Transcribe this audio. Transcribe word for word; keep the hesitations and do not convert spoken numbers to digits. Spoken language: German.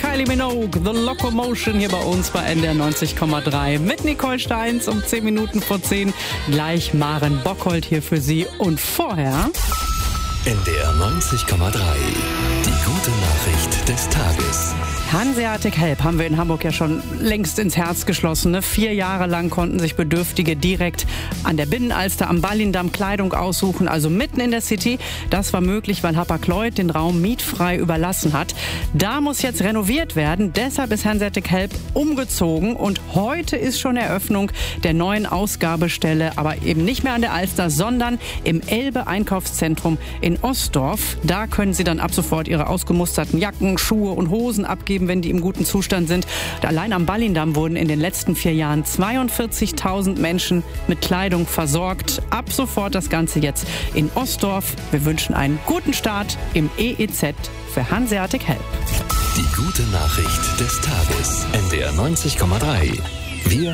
Kylie Minogue, The Locomotion hier bei uns bei N D R neunzig Komma drei mit Nicole Steins um zehn Minuten vor zehn. Gleich Maren Bockholt hier für Sie und vorher... N D R neunzig Komma drei. Die gute Nachricht des Tages. Hanseatic Help haben wir in Hamburg ja schon längst ins Herz geschlossen. Ne? Vier Jahre lang konnten sich Bedürftige direkt an der Binnenalster am Ballindamm Kleidung aussuchen, also mitten in der City. Das war möglich, weil Hapag-Lloyd den Raum mietfrei überlassen hat. Da muss jetzt renoviert werden. Deshalb ist Hanseatic Help umgezogen und heute ist schon Eröffnung der neuen Ausgabestelle, aber eben nicht mehr an der Alster, sondern im Elbe-Einkaufszentrum in Ostdorf. Da können Sie dann ab sofort Ihre ausgemusterten Jacken, Schuhe und Hosen abgeben, wenn die im guten Zustand sind. Und allein am Ballindamm wurden in den letzten vier Jahren zweiundvierzigtausend Menschen mit Kleidung versorgt. Ab sofort das Ganze jetzt in Ostdorf. Wir wünschen einen guten Start im E E Z für Hanseatic Help. Die gute Nachricht des Tages. N D R neunzig Komma drei. Wir